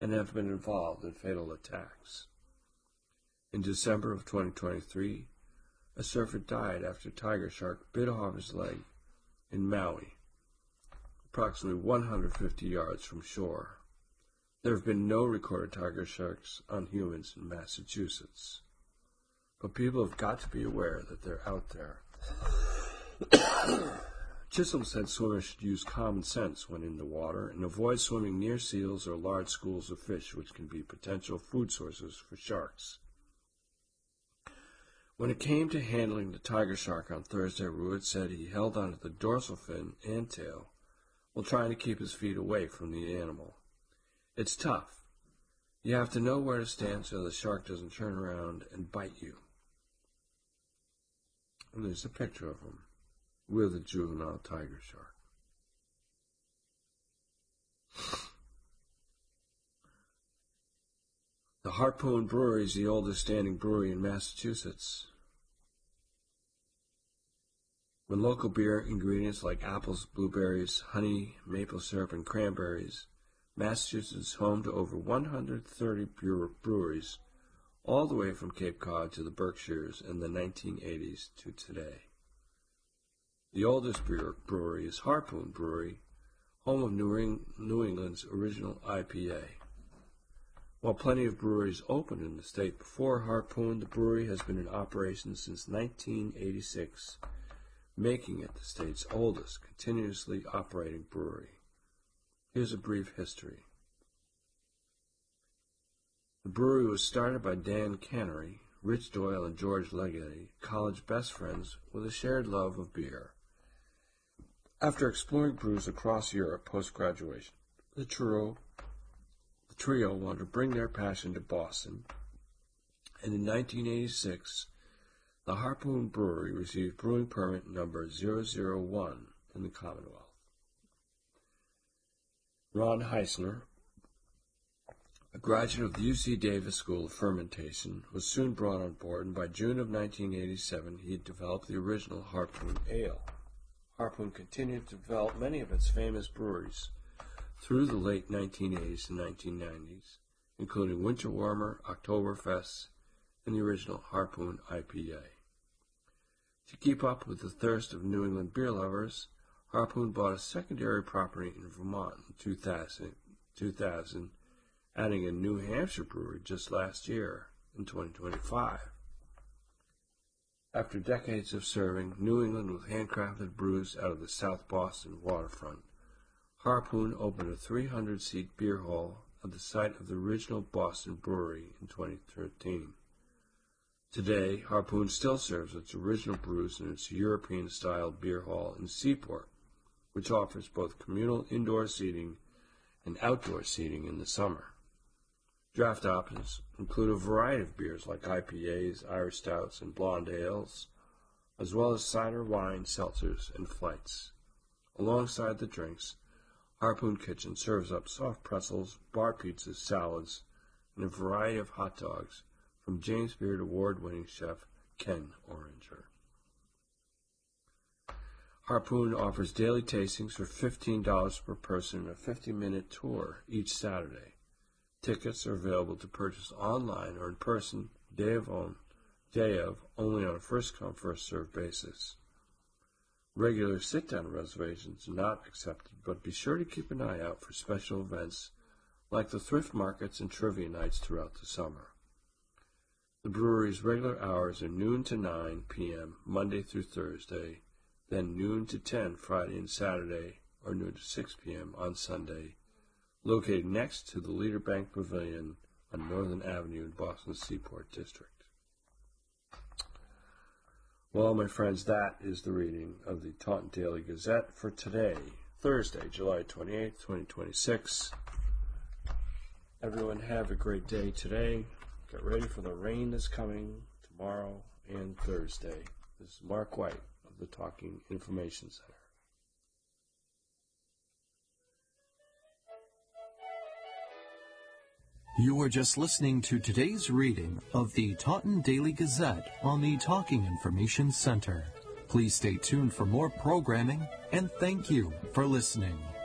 and have been involved in fatal attacks. In December of 2023, a surfer died after a tiger shark bit off his leg in Maui, approximately 150 yards from shore. There have been no recorded tiger sharks on humans in Massachusetts, but people have got to be aware that they're out there. Chisholm said swimmers should use common sense when in the water and avoid swimming near seals or large schools of fish, which can be potential food sources for sharks. When it came to handling the tiger shark on Thursday, Ruud said he held onto the dorsal fin and tail while trying to keep his feet away from the animal. It's tough. You have to know where to stand so the shark doesn't turn around and bite you. And there's a picture of him with a juvenile tiger shark. The Harpoon Brewery is the oldest standing brewery in Massachusetts. When local beer ingredients like apples, blueberries, honey, maple syrup, and cranberries, Massachusetts is home to over 130 breweries, all the way from Cape Cod to the Berkshires in the 1980s to today. The oldest brewery is Harpoon Brewery, home of New England's original IPA. While plenty of breweries opened in the state before Harpoon, the brewery has been in operation since 1986, making it the state's oldest continuously operating brewery. Here's a brief history. The brewery was started by Dan Cannery, Rich Doyle, and George Leggetti, college best friends with a shared love of beer. After exploring brews across Europe post-graduation, the trio wanted to bring their passion to Boston, and in 1986, the Harpoon Brewery received brewing permit number 001 in the Commonwealth. Ron Heisner, a graduate of the UC Davis School of Fermentation, was soon brought on board, and by June of 1987, he had developed the original Harpoon Ale. Harpoon continued to develop many of its famous breweries through the late 1980s and 1990s, including Winter Warmer, Oktoberfest, and the original Harpoon IPA. To keep up with the thirst of New England beer lovers, Harpoon bought a secondary property in Vermont in 2000, adding a New Hampshire brewery just last year in 2025. After decades of serving New England with handcrafted brews out of the South Boston waterfront, Harpoon opened a 300-seat beer hall at the site of the original Boston brewery in 2013. Today, Harpoon still serves its original brews in its European-style beer hall in Seaport, which offers both communal indoor seating and outdoor seating in the summer. Draft options include a variety of beers like IPAs, Irish stouts, and blonde ales, as well as cider, wine, seltzers, and flights. Alongside the drinks, Harpoon Kitchen serves up soft pretzels, bar pizzas, salads, and a variety of hot dogs from James Beard award-winning chef Ken Oringer. Harpoon offers daily tastings for $15 per person and a 50-minute tour each Saturday. Tickets are available to purchase online or in person, day of only on a first-come, first-served basis. Regular sit-down reservations are not accepted, but be sure to keep an eye out for special events like the thrift markets and trivia nights throughout the summer. The brewery's regular hours are noon to 9 p.m. Monday through Thursday, then noon to 10 Friday and Saturday, or noon to 6 p.m. on Sunday, located next to the Leader Bank Pavilion on Northern Avenue in Boston's Seaport District. Well, my friends, that is the reading of the Taunton Daily Gazette for today, Thursday, July 28th, 2026. Everyone have a great day today. Get ready for the rain that's coming tomorrow and Thursday. This is Mark White of the Talking Information Center. You were just listening to today's reading of the Taunton Daily Gazette on the Talking Information Center. Please stay tuned for more programming, and thank you for listening.